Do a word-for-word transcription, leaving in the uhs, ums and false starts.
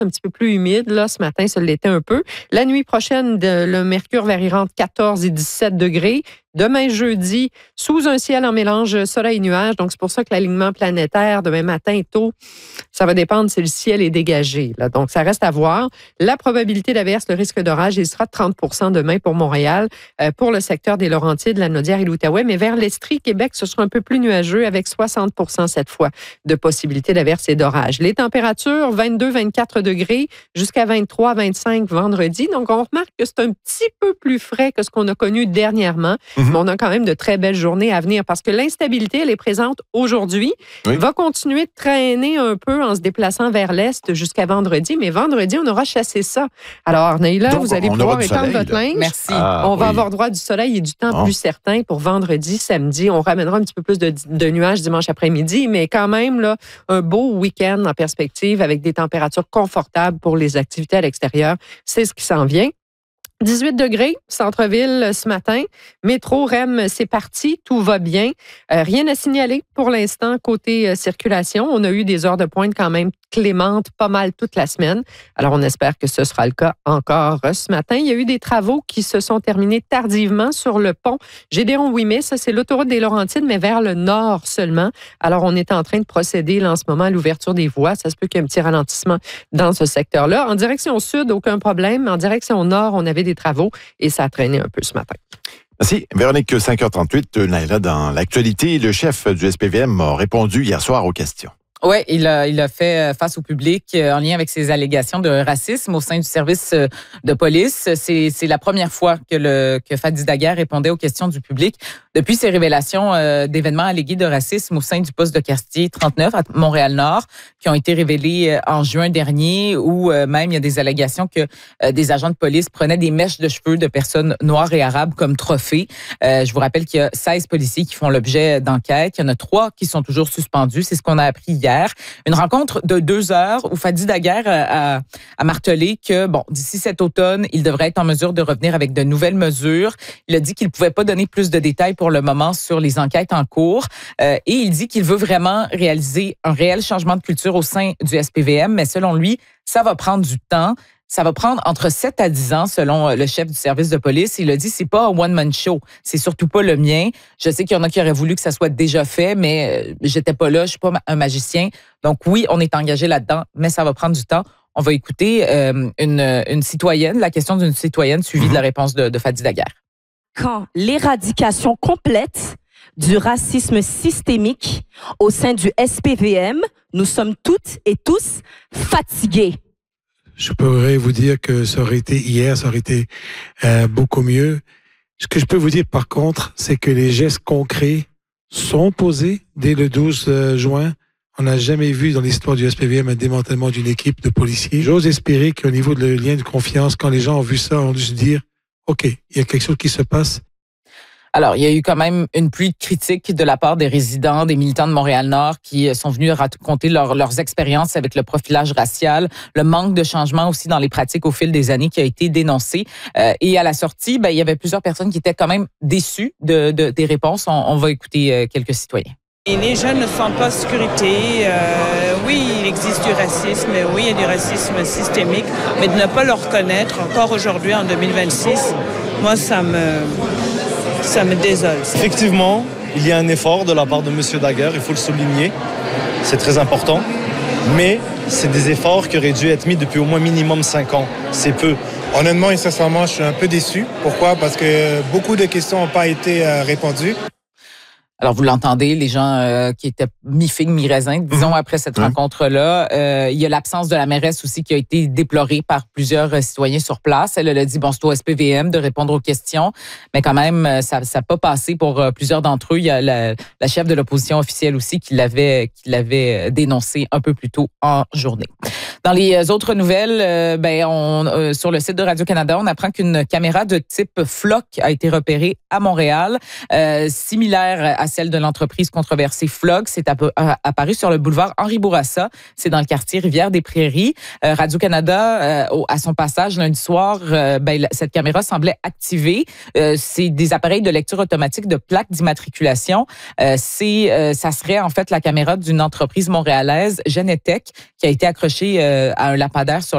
un petit peu plus humide. Là, ce matin, ça l'était un peu. La nuit prochaine, de, le mercure variera entre quatorze et dix-sept degrés. Demain, jeudi, sous un ciel en mélange soleil-nuage. Donc, c'est pour ça que l'alignement planétaire, demain matin, tôt, ça va dépendre si le ciel est dégagé. Là. Donc, ça reste à voir. La probabilité d'averse, le risque d'orage, il sera de trente pour cent demain pour Montréal, euh, pour le secteur des Laurentides, la Naudière et l'Outaouais. Mais vers l'Estrie, Québec, ce sera un peu plus nuageux avec soixante pour cent cette fois de possibilité d'averse et d'orage. Les températures, vingt-deux à vingt-quatre degrés jusqu'à vingt-trois à vingt-cinq vendredi. Donc, on remarque que c'est un petit peu plus frais que ce qu'on a connu dernièrement. Mais on a quand même de très belles journées à venir parce que l'instabilité, elle est présente aujourd'hui, oui. va continuer de traîner un peu en se déplaçant vers l'est jusqu'à vendredi. Mais vendredi, on aura chassé ça. Alors, Naïla, vous allez pouvoir étendre votre linge. Merci. Ah, on va oui. avoir droit du soleil et du temps oh. plus certain pour vendredi, samedi. On ramènera un petit peu plus de, de nuages dimanche après-midi, mais quand même, là, un beau week-end en perspective avec des températures confortables pour les activités à l'extérieur. C'est ce qui s'en vient. dix-huit degrés, centre-ville ce matin. Métro, R E M, c'est parti, tout va bien. Euh, rien à signaler pour l'instant côté euh, circulation. On a eu des heures de pointe quand même clémentes pas mal toute la semaine. Alors, on espère que ce sera le cas encore euh, ce matin. Il y a eu des travaux qui se sont terminés tardivement sur le pont Gédéon-Ouimet. Ça, c'est l'autoroute des Laurentides, mais vers le nord seulement. Alors, on est en train de procéder là, en ce moment à l'ouverture des voies. Ça se peut qu'il y ait un petit ralentissement dans ce secteur-là. En direction sud, aucun problème. En direction nord, on avait des travaux et ça a traîné un peu ce matin. Merci. Véronique, cinq heures trente-huit, Naïla, dans l'actualité, le chef du S P V M a répondu hier soir aux questions. Oui, il a, il a fait face au public en lien avec ses allégations de racisme au sein du service de police. C'est, c'est la première fois que, le, que Fadi Daguerre répondait aux questions du public depuis ses révélations euh, d'événements allégués de racisme au sein du poste de quartier trente-neuf à Montréal-Nord qui ont été révélés en juin dernier où euh, même il y a des allégations que euh, des agents de police prenaient des mèches de cheveux de personnes noires et arabes comme trophées. Euh, je vous rappelle qu'il y a seize policiers qui font l'objet d'enquêtes. Il y en a trois qui sont toujours suspendus. C'est ce qu'on a appris hier. Une rencontre de deux heures où Fadi Daguerre a, a, a martelé que, bon, d'ici cet automne, il devrait être en mesure de revenir avec de nouvelles mesures. Il a dit qu'il ne pouvait pas donner plus de détails pour le moment sur les enquêtes en cours. Euh, et il dit qu'il veut vraiment réaliser un réel changement de culture au sein du S P V M, mais selon lui, ça va prendre du temps. Ça va prendre entre sept à dix ans, selon le chef du service de police. Il a dit, c'est pas un one-man show. C'est surtout pas le mien. Je sais qu'il y en a qui auraient voulu que ça soit déjà fait, mais j'étais pas là. Je suis pas un magicien. Donc oui, on est engagé là-dedans, mais ça va prendre du temps. On va écouter euh, une, une citoyenne, la question d'une citoyenne suivie de la réponse de, de Fadi Daguerre. Quand l'éradication complète du racisme systémique au sein du S P V M, nous sommes toutes et tous fatigués. Je pourrais vous dire que ça aurait été hier, ça aurait été euh, beaucoup mieux. Ce que je peux vous dire par contre, c'est que les gestes concrets sont posés dès le douze juin. On n'a jamais vu dans l'histoire du S P V M un démantèlement d'une équipe de policiers. J'ose espérer qu'au niveau de le lien de confiance, quand les gens ont vu ça, on a dû se dire « OK, il y a quelque chose qui se passe ». Alors, il y a eu quand même une pluie de critiques de la part des résidents, des militants de Montréal-Nord qui sont venus raconter leur, leurs expériences avec le profilage racial, le manque de changement aussi dans les pratiques au fil des années qui a été dénoncé. Euh, et à la sortie, ben, il y avait plusieurs personnes qui étaient quand même déçues de, de, des réponses. On, on va écouter euh, quelques citoyens. Et les jeunes ne sentent pas sécurité. Euh, oui, il existe du racisme, oui, il y a du racisme systémique, mais de ne pas le reconnaître encore aujourd'hui, en deux mille vingt-six, moi, ça me... ça me désole. Effectivement, il y a un effort de la part de M. Daguerre, il faut le souligner. C'est très important. Mais c'est des efforts qui auraient dû être mis depuis au moins minimum cinq ans. C'est peu. Honnêtement et sincèrement, je suis un peu déçu. Pourquoi? Parce que beaucoup de questions n'ont pas été euh, répondues. Alors, vous l'entendez, les gens euh, qui étaient mi-figue, mi-raisin, disons, mmh. après cette mmh. rencontre-là. Euh, il y a l'absence de la mairesse aussi qui a été déplorée par plusieurs citoyens sur place. Elle, elle a dit, bon, c'est au S P V M de répondre aux questions, mais quand même, ça n'a pas passé pour plusieurs d'entre eux. Il y a la, la chef de l'opposition officielle aussi qui l'avait, qui l'avait dénoncé un peu plus tôt en journée. Dans les autres nouvelles, euh, ben, on, euh, sur le site de Radio-Canada, on apprend qu'une caméra de type Flock a été repérée à Montréal, euh, similaire à celle de l'entreprise controversée Flock. C'est apparu sur le boulevard Henri Bourassa. C'est dans le quartier Rivière-des-Prairies. Euh, Radio-Canada, euh, à son passage lundi soir, euh, ben, cette caméra semblait activée. Euh, c'est des appareils de lecture automatique de plaques d'immatriculation. Euh, c'est, euh, ça serait en fait la caméra d'une entreprise montréalaise, Genetec, qui a été accrochée euh, à un lampadaire sur